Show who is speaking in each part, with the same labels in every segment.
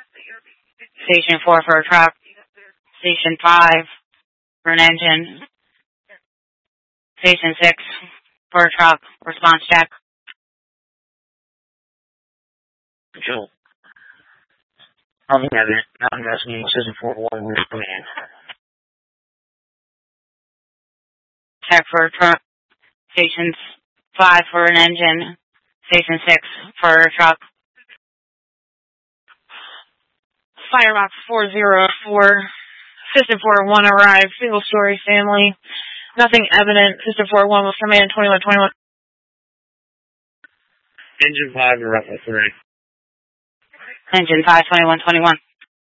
Speaker 1: Station 4 for a truck. Station 5 for an engine. Station 6 for a truck. Response check.
Speaker 2: Control. On the other, not investigating Station 4-1 with command.
Speaker 1: Check for a truck. Station 5 for an engine. Station 6 for a truck. Firebox 404. System 4-1 arrived. Single story family. Nothing evident. System 4-1 will command 2121.
Speaker 2: Engine 5 to Ruffle 3.
Speaker 1: Engine 5, 2121.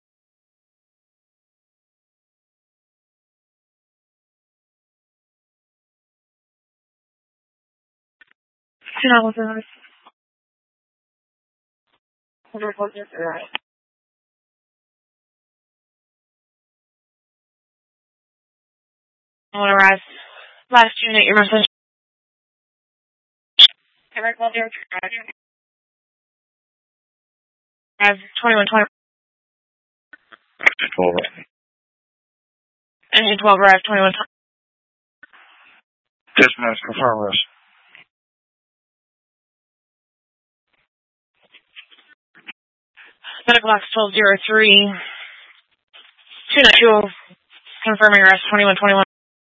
Speaker 1: I'll arrive. Last unit, your message. Arrive 2120.
Speaker 2: Engine 12.
Speaker 1: Engine 12 arrived 2120.
Speaker 2: Dispatch, confirm this.
Speaker 1: Medical box 1203. 292. Confirming arrest 2121.